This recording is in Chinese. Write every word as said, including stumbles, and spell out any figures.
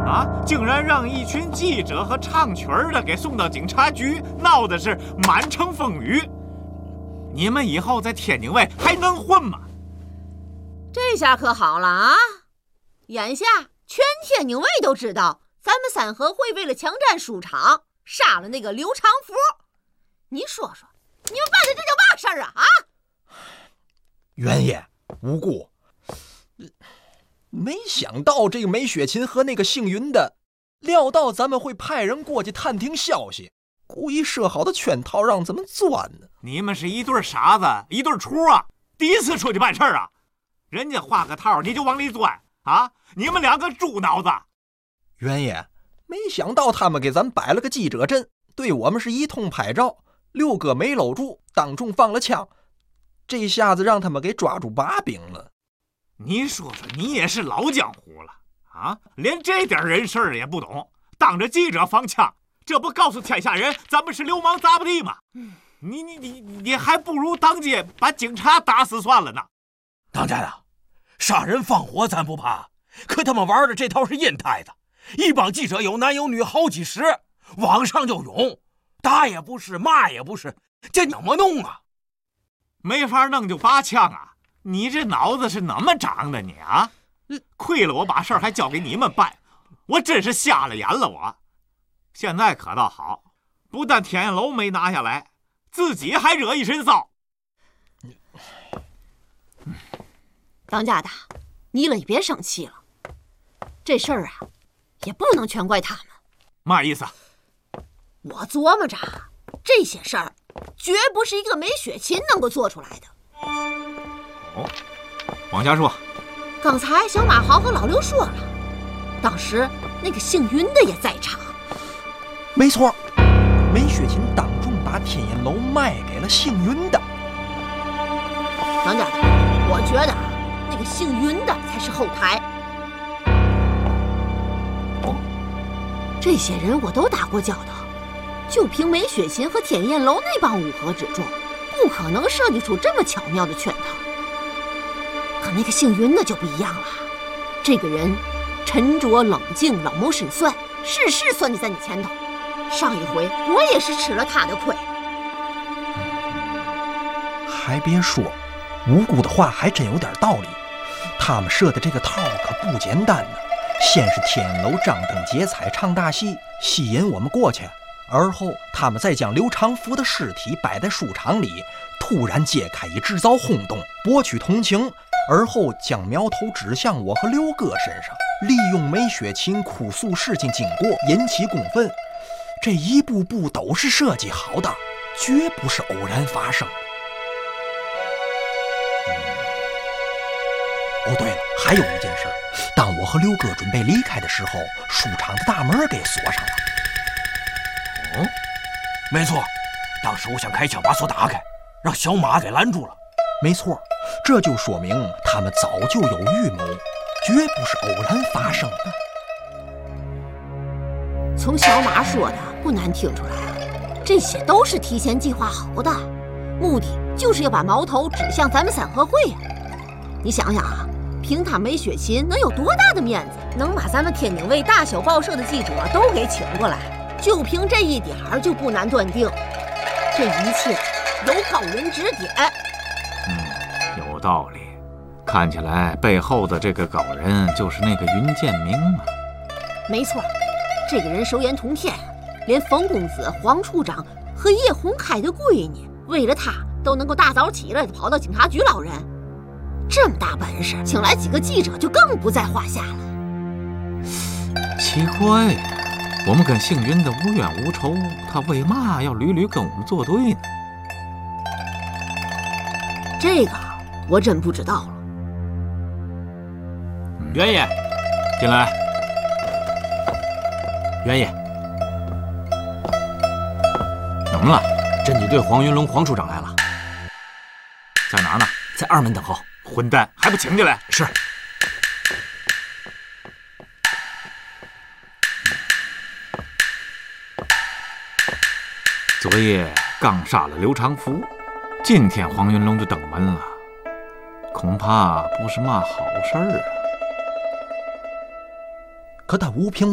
啊，竟然让一群记者和唱曲儿的给送到警察局，闹得是满城风雨。你们以后在天津卫还能混吗？ 这下可好了啊！眼下全天津卫都知道，咱们三合会为了抢占书场，杀了那个刘长福。你说说，你们办的这叫嘛事儿啊？啊！ 袁爷，无辜。没想到这个梅雪琴和那个姓云的，料到咱们会派人过去探听消息，故意设好的圈套让咱们钻呢。 你们是一对傻子，一对雏啊！第一次出去办事啊，人家画个套你就往里钻啊！你们两个猪脑子！ 袁爷，没想到他们给咱摆了个记者阵，对我们是一通拍照，六哥没搂住，当众放了枪，这下子让他们给抓住把柄了。 你说说，你也是老江湖了啊，连这点人事也不懂，当着记者放枪，这不告诉天下人咱们是流氓杂不地吗？你你你你还不如当街把警察打死算了呢。 当然了，杀人放火咱不怕，可他们玩的这套是阴态的，一帮记者有男有女好几十，往上就涌，打也不是，骂也不是，这怎么弄啊？ 没法弄就拔枪啊！你这脑子是怎么长的你啊？亏了我把事儿还交给你们办，我真是瞎了眼了我。现在可倒好，不但天燕楼没拿下来，自己还惹一身骚。 当家的，你了也别生气了，这事儿啊，也不能全怪他们。 嘛意思？ 我琢磨着，这些事儿绝不是一个梅雪琴能够做出来的。 哦，往下说。 刚才小马豪和老刘说了，当时那个姓云的也在场。 没错，梅雪琴当众把天燕楼卖给了姓云的。 当家的，我觉得那个姓云的才是后台。哦，这些人我都打过交道，就凭梅雪琴和天燕楼那帮乌合之众，不可能设计出这么巧妙的圈套。可那个姓云的就不一样了，这个人沉着冷静，老谋深算，事事算计在你前头。上一回我也是吃了他的亏。 还别说，无辜的话还真有点道理。他们设的这个套可不简单呢。先是天燕楼张灯结彩唱大戏，吸引我们过去，而后他们再将刘长福的尸体摆在书场里，突然揭开以制造轰动，博取同情，而后将苗头指向我和刘哥身上，利用梅雪琴哭诉事情经过，引起公愤。这一步步都是设计好的，绝不是偶然发生的。哦，对了，还有一件事，当我和刘哥准备离开的时候，书场的大门给锁上了。 哦，没错，当时我想开枪把锁打开，让小马给拦住了。 没错，这就说明他们早就有预谋，绝不是偶然发生的。 从小马说的不难听出来，这些都是提前计划好的，目的就是要把矛头指向咱们三合会啊！你想想啊，凭他梅雪琴能有多大的面子，能把咱们天津卫大小报社的记者都给请过来？就凭这一点儿，就不难断定，这一切有高人指点。 嗯，有道理。看起来背后的这个高人就是那个云建明嘛。 没错，这个人手眼通天，连冯公子、黄处长和叶红开的闺女，为了他都能够大早起来就跑到警察局捞人。这么大本事，请来几个记者就更不在话下了。 奇怪呀，我们跟姓云的无冤无仇，他为嘛要屡屡跟我们作对呢？ 这个我真不知道了。 袁爷，进来。 袁爷， 怎么了？ 侦缉队黄云龙黄处长来了， 在哪儿呢？ 在二门等候。 混蛋，还不请进来？ 是。 昨夜刚杀了刘长福，今天黄云龙就登门了，恐怕不是嘛好事儿啊。 可他无凭